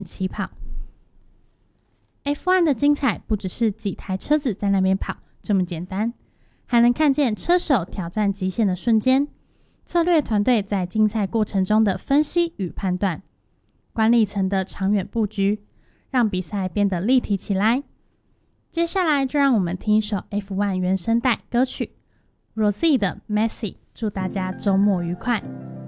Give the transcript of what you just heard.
起跑。F1 的精彩不只是几台车子在那边跑这么简单，还能看见车手挑战极限的瞬间，策略团队在竞赛过程中的分析与判断，管理层的长远布局，让比赛变得立体起来。接下来就让我们听一首 F1 原声带歌曲 Rosie 的 Messy， 祝大家周末愉快。